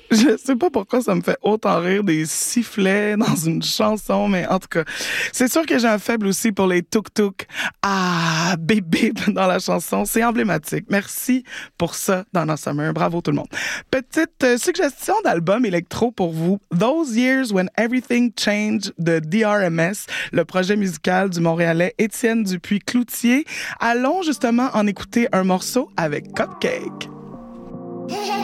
Je sais pas pourquoi ça me fait autant rire des sifflets dans une chanson, mais en tout cas, c'est sûr que j'ai un faible aussi pour les tuk-tuk. Ah, bip bip dans la chanson, c'est emblématique. Merci pour ça, Donna Summer. Bravo tout le monde. Petite suggestion d'album électro pour vous. Those Years When Everything Changed de DRMS, le projet musical du Montréalais Étienne Dupuis-Cloutier. Allons justement en écouter un morceau avec Cupcake.